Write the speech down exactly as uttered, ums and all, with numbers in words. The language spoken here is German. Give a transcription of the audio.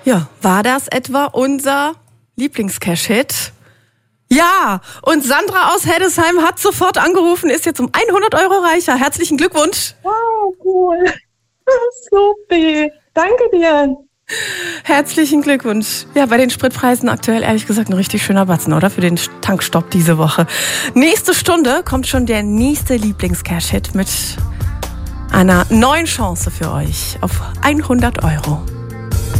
Ja, war das etwa unser Lieblings-Cash-Hit? Ja, und Sandra aus Heddesheim hat sofort angerufen, ist jetzt um hundert Euro reicher. Herzlichen Glückwunsch. Wow, cool. Super. Danke dir. Herzlichen Glückwunsch. Ja, bei den Spritpreisen aktuell ehrlich gesagt ein richtig schöner Batzen, oder? Für den Tankstopp diese Woche. Nächste Stunde kommt schon der nächste Lieblings-Cash-Hit mit einer neuen Chance für euch auf hundert Euro.